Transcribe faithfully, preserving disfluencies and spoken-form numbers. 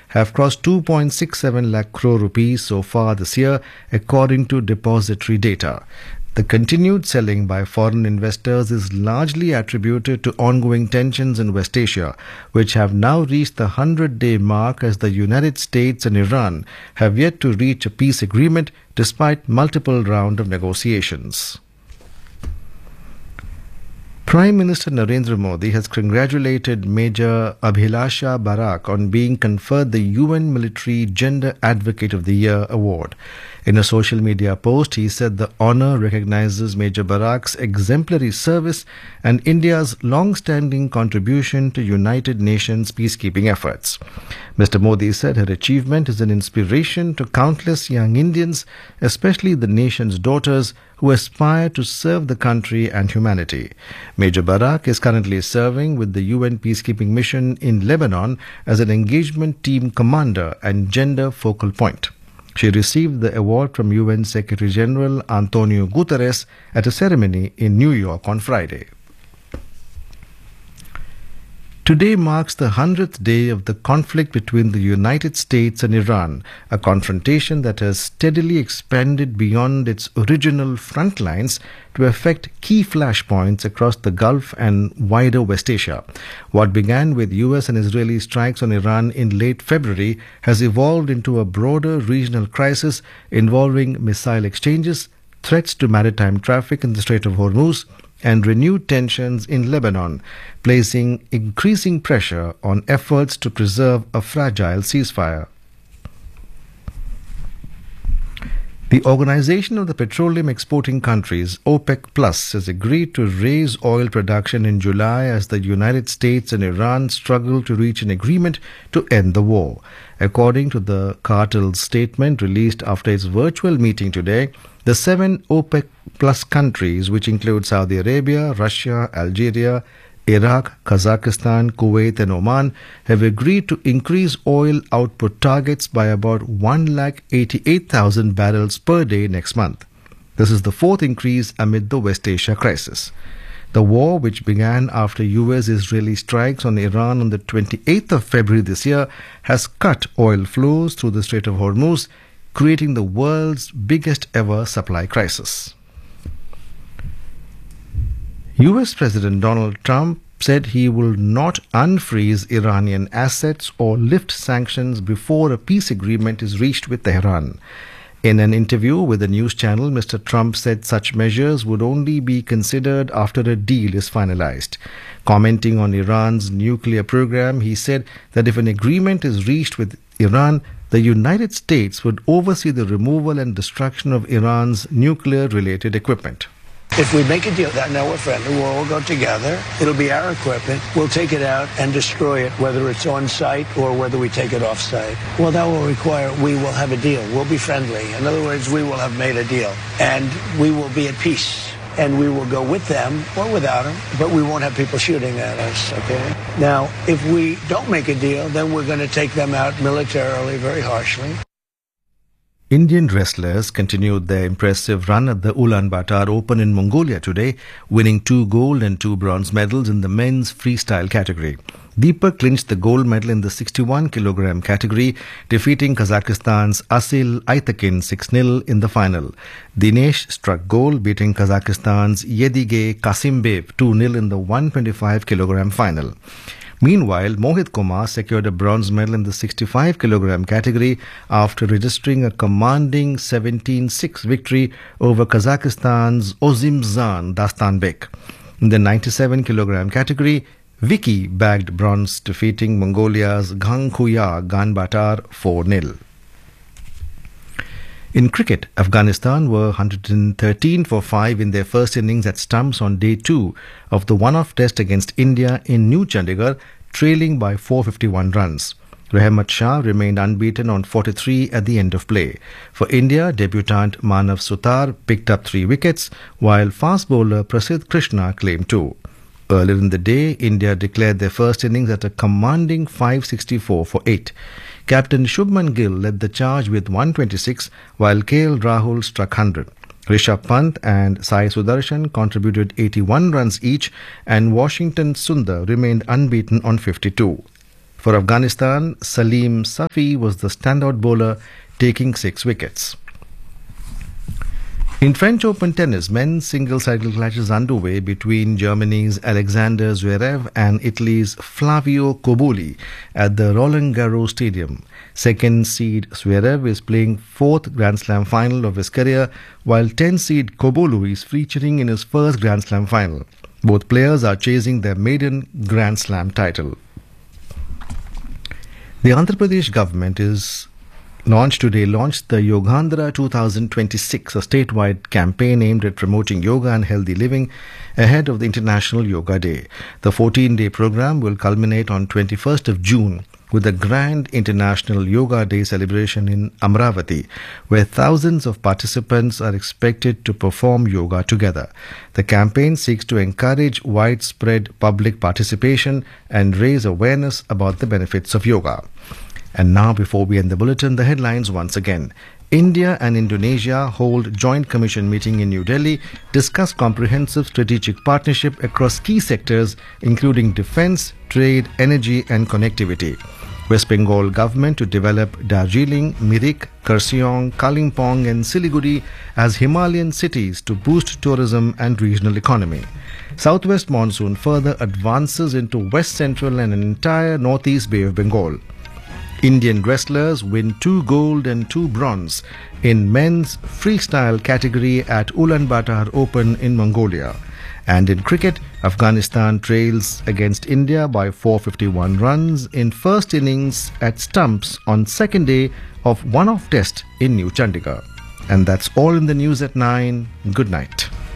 have crossed two point six seven lakh crore rupees so far this year, according to depository data. The continued selling by foreign investors is largely attributed to ongoing tensions in West Asia, which have now reached the hundred-day mark as the United States and Iran have yet to reach a peace agreement despite multiple rounds of negotiations. Prime Minister Narendra Modi has congratulated Major Abhilasha Barak on being conferred the U N Military Gender Advocate of the Year award. In a social media post, he said the honour recognizes Major Barak's exemplary service and India's long-standing contribution to United Nations peacekeeping efforts. Mister Modi said her achievement is an inspiration to countless young Indians, especially the nation's daughters, who aspire to serve the country and humanity. Major Barak is currently serving with the U N peacekeeping mission in Lebanon as an engagement team commander and gender focal point. She received the award from U N Secretary General Antonio Guterres at a ceremony in New York on Friday. Today marks the hundredth day of the conflict between the United States and Iran, a confrontation that has steadily expanded beyond its original front lines to affect key flashpoints across the Gulf and wider West Asia. What began with U S and Israeli strikes on Iran in late February has evolved into a broader regional crisis involving missile exchanges, threats to maritime traffic in the Strait of Hormuz, and renewed tensions in Lebanon, placing increasing pressure on efforts to preserve a fragile ceasefire. The Organization of the Petroleum Exporting Countries, OPEC Plus, has agreed to raise oil production in July as the United States and Iran struggle to reach an agreement to end the war. According to the cartel's statement released after its virtual meeting today, the seven OPEC Plus countries, which include Saudi Arabia, Russia, Algeria, Iraq, Kazakhstan, Kuwait and Oman, have agreed to increase oil output targets by about one lakh eighty-eight thousand barrels per day next month. This is the fourth increase amid the West Asia crisis. The war, which began after U S-Israeli strikes on Iran on the twenty-eighth of February this year, has cut oil flows through the Strait of Hormuz, creating the world's biggest ever supply crisis. U S President Donald Trump said he will not unfreeze Iranian assets or lift sanctions before a peace agreement is reached with Tehran. In an interview with a news channel, Mister Trump said such measures would only be considered after a deal is finalized. Commenting on Iran's nuclear program, he said that if an agreement is reached with Iran, the United States would oversee the removal and destruction of Iran's nuclear-related equipment. If we make a deal, that now we're friendly, we'll all go together. It'll be our equipment. We'll take it out and destroy it, whether it's on site or whether we take it off site. Well, that will require we will have a deal. We'll be friendly. In other words, we will have made a deal. And we will be at peace. And we will go with them or without them, but we won't have people shooting at us, okay? Now, if we don't make a deal, then we're going to take them out militarily very harshly. Indian wrestlers continued their impressive run at the Ulaanbaatar Open in Mongolia today, winning two gold and two bronze medals in the men's freestyle category. Deepak clinched the gold medal in the sixty-one kilogram category, defeating Kazakhstan's Asil Aytekin six nil in the final. Dinesh struck gold, beating Kazakhstan's Yedige Kasimbev two nil in the one twenty-five kilogram final. Meanwhile, Mohit Kumar secured a bronze medal in the sixty-five kilogram category after registering a commanding seventeen six victory over Kazakhstan's Ozimzhan Dastanbek. In the ninety-seven kilogram category, Vicky bagged bronze, defeating Mongolia's Gangkhuya Ganbatar four nil. In cricket, Afghanistan were one hundred thirteen for five in their first innings at stumps on day two of the one-off test against India in New Chandigarh, trailing by four hundred fifty-one runs. Rahmat Shah remained unbeaten on forty-three at the end of play. For India, debutant Manav Sutar picked up three wickets, while fast bowler Prasidh Krishna claimed two. Earlier in the day, India declared their first innings at a commanding five sixty-four for eight. Captain Shubman Gill led the charge with one twenty-six, while K L Rahul struck one hundred. Rishabh Pant and Sai Sudarshan contributed eighty-one runs each, and Washington Sundar remained unbeaten on fifty-two. For Afghanistan, Salim Safi was the standout bowler, taking six wickets. In French Open tennis, men's single-sided clashes underway between Germany's Alexander Zverev and Italy's Flavio Cobolli at the Roland Garros Stadium. Second seed Zverev is playing fourth Grand Slam final of his career, while tenth seed Cobolli is featuring in his first Grand Slam final. Both players are chasing their maiden Grand Slam title. The Andhra Pradesh government is launched today launched the Yogandhra twenty twenty-six, a statewide campaign aimed at promoting yoga and healthy living ahead of the International Yoga Day. The fourteen-day program will culminate on twenty-first of June with a grand International Yoga Day celebration in Amravati, where thousands of participants are expected to perform yoga together. The campaign seeks to encourage widespread public participation and raise awareness about the benefits of yoga. And now, before we end the bulletin, the headlines once again. India and Indonesia hold joint commission meeting in New Delhi, discuss comprehensive strategic partnership across key sectors including defense, trade, energy and connectivity. West Bengal government to develop Darjeeling, Mirik, Kurseong, Kalimpong and Siliguri as Himalayan cities to boost tourism and regional economy. Southwest monsoon further advances into west central and an entire northeast Bay of Bengal. Indian wrestlers win two gold and two bronze in men's freestyle category at Ulaanbaatar Open in Mongolia. And in cricket, Afghanistan trails against India by four hundred fifty-one runs in first innings at stumps on second day of one-off test in New Chandigarh. And that's all in the news at nine. Good night.